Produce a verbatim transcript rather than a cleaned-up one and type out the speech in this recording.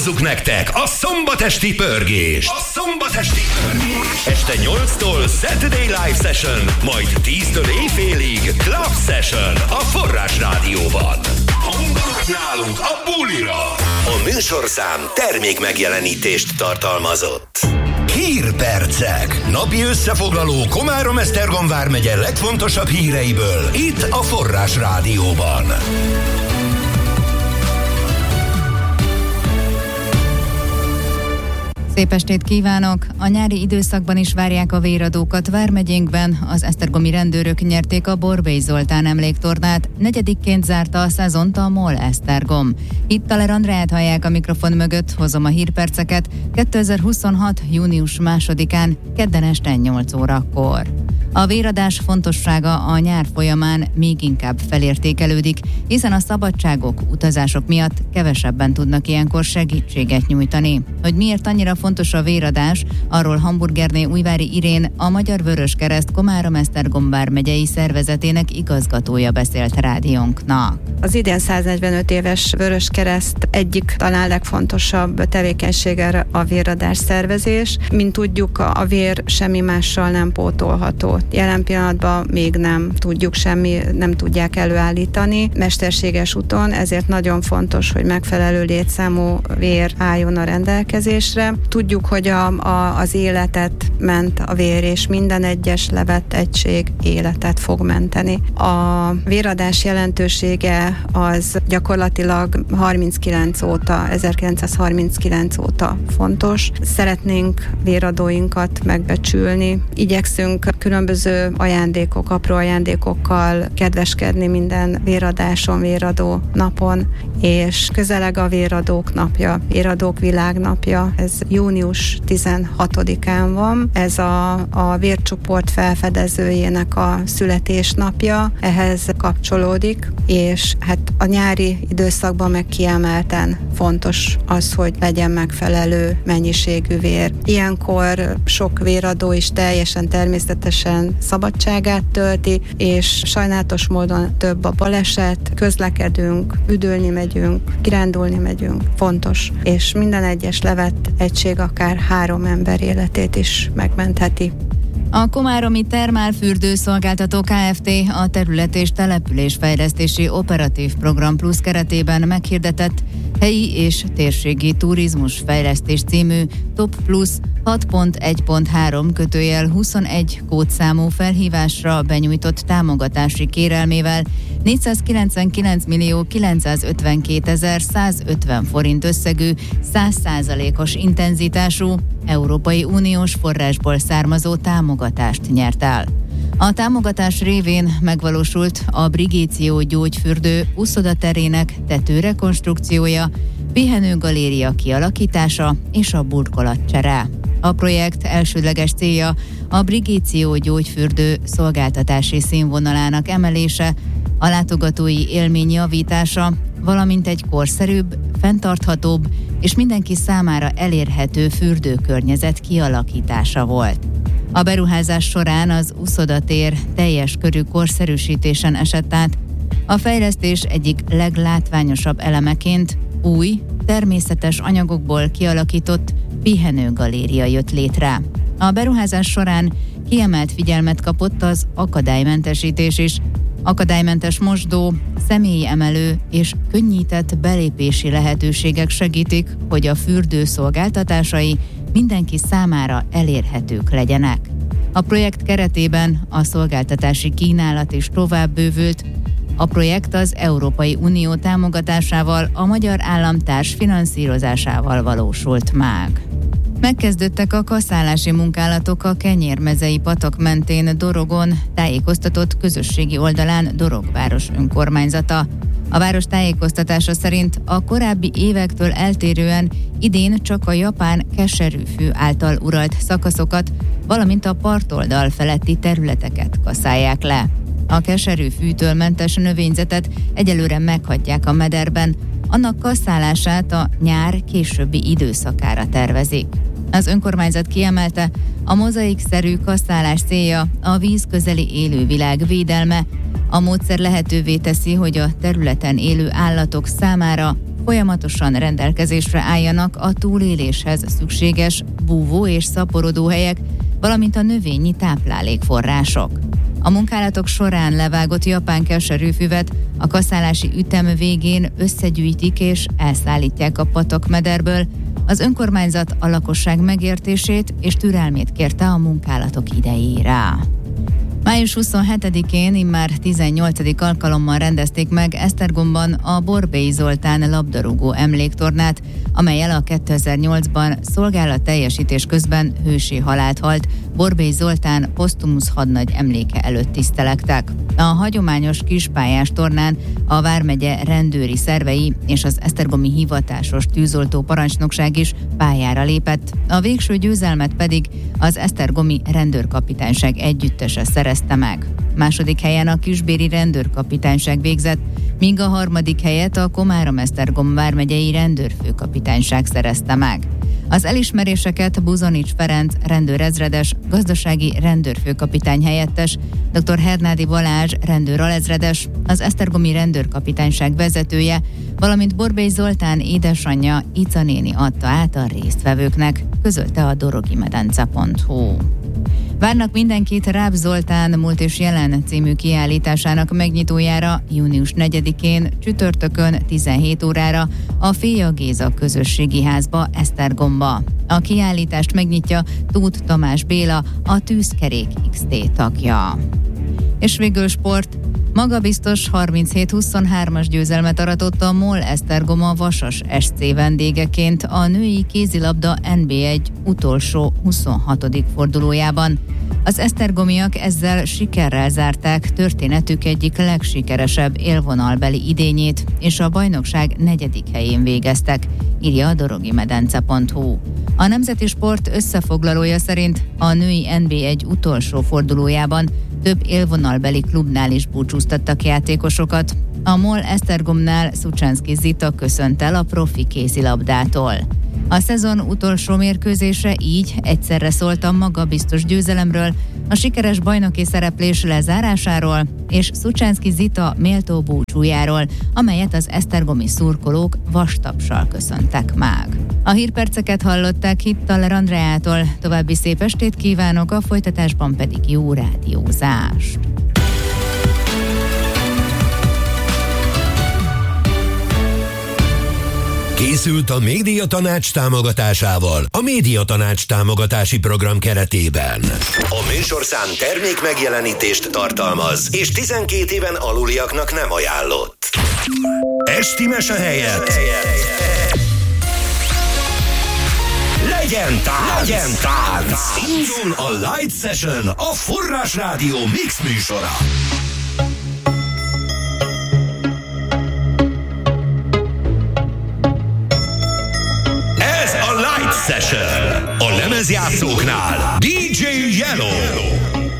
hozzuk nektek a szombatesti pörgést. A szombatesti pörgést. Este nyolctól Saturday Live Session, majd tíztől éjfélig Club Session a Forrás Rádióban. Hangolunk nálunk a bulira. A műsorszám termék megjelenítést tartalmazott. Hírpercek. Napi összefoglaló Komárom-Esztergom vármegye legfontosabb híreiből itt a Forrás Rádióban. Szép estét kívánok! A nyári időszakban is várják a véradókat vármegyénkben. Az esztergomi rendőrök nyerték a Borbély Zoltán emléktornát. Negyedikként zárta a szezont a MOL Esztergom. Itt Taler Andreát hallják a mikrofon mögött, hozom a hírperceket kétezer-huszonhat. június másodikán, kedden este nyolc órakor. A véradás fontossága a nyár folyamán még inkább felértékelődik, hiszen a szabadságok, utazások miatt kevesebben tudnak ilyenkor segítséget nyújtani. Hogy miért annyira fontos a véradás, arról Hamburgerné Újvári Irén, a Magyar Vöröskereszt Komárom-Esztergom vármegyei szervezetének igazgatója beszélt rádiónknak. Az idén száznegyvenöt éves Vöröskereszt egyik talán legfontosabb tevékenysége a véradás szervezés. Mint tudjuk, a vér semmi mással nem pótolható. Jelen pillanatban még nem tudjuk semmi, nem tudják előállítani mesterséges úton, ezért nagyon fontos, hogy megfelelő létszámú vér álljon a rendelkezésre. Tudjuk, hogy a, a, az életet ment a vér, és minden egyes levett egység életet fog menteni. A véradás jelentősége az gyakorlatilag harminckilenc óta, ezerkilencszázharminckilenc óta fontos. Szeretnénk véradóinkat megbecsülni, igyekszünk különböző ajándékok, apró ajándékokkal kedveskedni minden véradáson, véradó napon, és közeleg a véradók napja, véradók világnapja, ez június tizenhatodikán van, ez a, a vércsoport felfedezőjének a születésnapja, ehhez kapcsolódik, és hát a nyári időszakban meg kiemelten fontos az, hogy legyen megfelelő mennyiségű vér. Ilyenkor sok véradó is teljesen természetesen szabadságát tölti, és sajnálatos módon több a baleset, közlekedünk, üdülni megyünk, kirándulni megyünk, fontos, és minden egyes levett egység akár három ember életét is megmentheti. A Komáromi Termálfürdő Szolgáltató Kft. A terület- és településfejlesztési operatív program plusz keretében meghirdetett helyi és térségi turizmus fejlesztés című Top Plus hat pont egy pont három kötőjel huszonegy kódszámú felhívásra benyújtott támogatási kérelmével négyszázkilencvenkilenc millió kilencszázötvenkétezer-százötven forint összegű száz százalékos intenzitású Európai Uniós forrásból származó támogatást nyert el. A támogatás révén megvalósult a Brigéció gyógyfürdő uszodaterének tetőrekonstrukciója, pihenőgaléria kialakítása és a burkolatcsere. A projekt elsődleges célja a Brigéció gyógyfürdő szolgáltatási színvonalának emelése, a látogatói élmény javítása, valamint egy korszerűbb, fenntarthatóbb és mindenki számára elérhető fürdőkörnyezet kialakítása volt. A beruházás során az uszodatér teljes körű korszerűsítésen esett át. A fejlesztés egyik leglátványosabb elemeként új, természetes anyagokból kialakított pihenőgaléria jött létre. A beruházás során kiemelt figyelmet kapott az akadálymentesítés is. Akadálymentes mosdó, személyemelő és könnyített belépési lehetőségek segítik, hogy a fürdő szolgáltatásai mindenki számára elérhetők legyenek. A projekt keretében a szolgáltatási kínálat is tovább bővült. A projekt az Európai Unió támogatásával, a magyar állam társfinanszírozásával valósult meg. Megkezdődtek a kaszálási munkálatok a Kenyérmezei patak mentén Dorogon, tájékoztatott közösségi oldalán Dorogváros önkormányzata. A város tájékoztatása szerint a korábbi évektől eltérően idén csak a japán keserűfű által uralt szakaszokat, valamint a partoldal feletti területeket kaszálják le. A keserűfűtől mentes növényzetet egyelőre meghagyják a mederben, annak kasszálását a nyár későbbi időszakára tervezik. Az önkormányzat kiemelte, a mozaikszerű kasszálás célja a víz közeli élővilág védelme. A módszer lehetővé teszi, hogy a területen élő állatok számára folyamatosan rendelkezésre álljanak a túléléshez szükséges búvó- és szaporodóhelyek, valamint a növényi táplálékforrások. A munkálatok során levágott japán keserűfüvet a kaszálási ütem végén összegyűjtik és elszállítják a patakmederből. Az önkormányzat a lakosság megértését és türelmét kérte a munkálatok idejére. május huszonhetedikén immár tizennyolcadik alkalommal rendezték meg Esztergomban a Borbély Zoltán labdarúgó emléktornát, amellyel a kétezer-nyolcban szolgálatteljesítés közben hősi halált halt Borbély Zoltán posztumusz hadnagy emléke előtt tisztelektek. A hagyományos kispályás tornán a vármegye rendőri szervei és az esztergomi hivatásos tűzoltó parancsnokság is pályára lépett, a végső győzelmet pedig az esztergomi rendőrkapitányság együttese szerezte meg. Második helyen a kisbéri rendőrkapitányság végzett, míg a harmadik helyet a Komárom-Esztergom vármegyei rendőrfőkapitányság szerezte meg. Az elismeréseket Buzonics Ferenc rendőrezredes, gazdasági rendőrfőkapitány helyettes, dr. Hernádi Balázs rendőralezredes, az esztergomi rendőrkapitányság vezetője, valamint Borbély Zoltán édesanyja Ica néni adta át a résztvevőknek, közölte a dorogimedence pont hu. Várnak mindenkit Ráb Zoltán Múlt és Jelen című kiállításának megnyitójára június negyedikén csütörtökön tizenhét órára a Féja Géza közösségi házba Esztergomba. A kiállítást megnyitja Tóth Tamás Béla, a Tűzkerék iksz té tagja. És végül sport. Magabiztos harminchét huszonhármas győzelmet aratott a MOL Esztergom a Vasas es cé vendégeként a női kézilabda en bé egy utolsó huszonhatodik fordulójában. Az esztergomiak ezzel sikerrel zárták történetük egyik legsikeresebb élvonalbeli idényét, és a bajnokság negyedik helyén végeztek, írja a dorogimedence pont hu. A Nemzeti Sport összefoglalója szerint a női en bé egy utolsó fordulójában több élvonalbeli klubnál is búcsúztattak játékosokat. A MOL Esztergomnál Szucsánszky Zita köszönt el a profi kézilabdától. A szezon utolsó mérkőzése így egyszerre szólt a magabiztos győzelemről, a sikeres bajnoki szereplés lezárásáról és Szucsánszky Zita méltó búcsújáról, amelyet az esztergomi szurkolók vastapsal köszöntek meg. A hírperceket hallották Hittaler Andreától, további szép estét kívánok, a folytatásban pedig jó rádiózást. Készült a Médiatanács támogatásával a Médiatanács támogatási program keretében. A műsorszám termék megjelenítést tartalmaz, és tizenkét éven aluliaknak nem ajánlott. Esti mese helyett legyen tánc! Legyen tánc! Indul a Light Session, a Forrás Rádió mix műsora. Session. A lemezjátszóknál dé dzsé Yellow.